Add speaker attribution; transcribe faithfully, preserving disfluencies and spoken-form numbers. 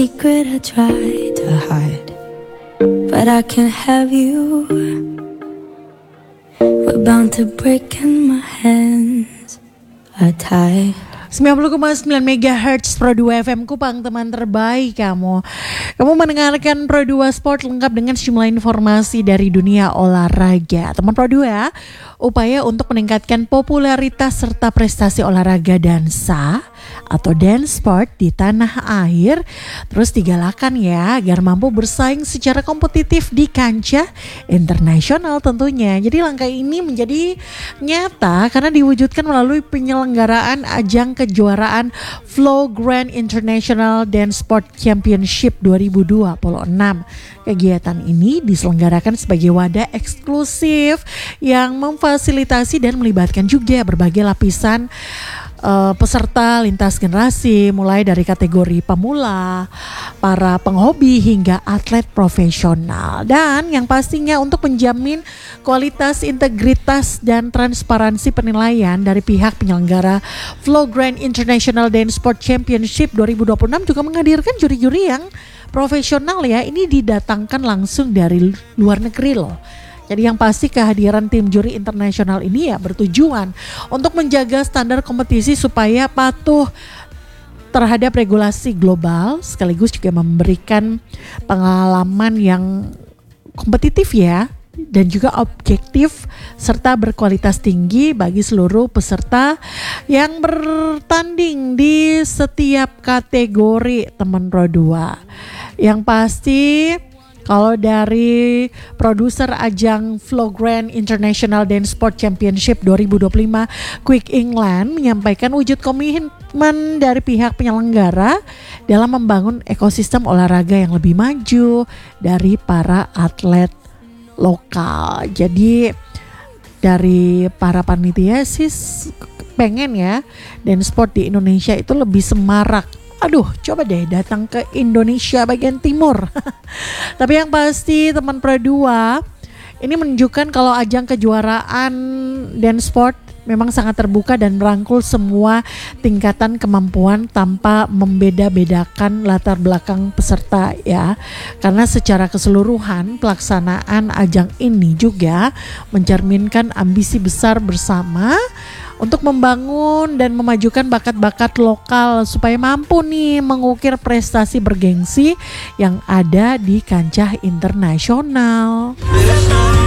Speaker 1: Secret I try to hide, but I can't have you. We're bound to break and my hands are tied.
Speaker 2: sembilan puluh koma sembilan megahertz Pro dua F M Kupang, teman terbaik kamu. Kamu mendengarkan Pro dua Sport lengkap dengan sejumlah informasi dari dunia olahraga. Teman Pro dua, upaya untuk meningkatkan popularitas serta prestasi olahraga dansa atau dance sport di tanah air terus digalakan ya, agar mampu bersaing secara kompetitif di kancah internasional tentunya. Jadi langkah ini menjadi nyata karena diwujudkan melalui penyelenggaraan ajang kejuaraan Flow Grand International Dance Sport Championship dua ribu dua puluh enam. Kegiatan ini diselenggarakan sebagai wadah eksklusif yang memfasilitasi dan melibatkan juga berbagai lapisan Uh, peserta lintas generasi, mulai dari kategori pemula, para penghobi hingga atlet profesional. Dan yang pastinya untuk menjamin kualitas, integritas dan transparansi penilaian dari pihak penyelenggara Flow Grand International Dance Sport Championship dua ribu dua puluh enam juga menghadirkan juri-juri yang profesional ya. Ini didatangkan langsung dari luar negeri loh. Jadi yang pasti kehadiran tim juri internasional ini ya bertujuan untuk menjaga standar kompetisi supaya patuh terhadap regulasi global, sekaligus juga memberikan pengalaman yang kompetitif ya, dan juga objektif serta berkualitas tinggi bagi seluruh peserta yang bertanding di setiap kategori, teman Pro dua. Yang pasti kalau dari produser ajang Flow Grand International Dance Sport Championship dua ribu dua puluh lima, Quick England menyampaikan wujud komitmen dari pihak penyelenggara dalam membangun ekosistem olahraga yang lebih maju dari para atlet lokal. Jadi dari para panitia sih pengen ya dance sport di Indonesia itu lebih semarak. Aduh, coba deh datang ke Indonesia bagian timur. Tapi yang pasti teman Pro dua, ini menunjukkan kalau ajang kejuaraan dance sport memang sangat terbuka dan merangkul semua tingkatan kemampuan tanpa membeda-bedakan latar belakang peserta ya. Karena secara keseluruhan pelaksanaan ajang ini juga mencerminkan ambisi besar bersama untuk membangun dan memajukan bakat-bakat lokal supaya mampu nih mengukir prestasi bergengsi yang ada di kancah internasional.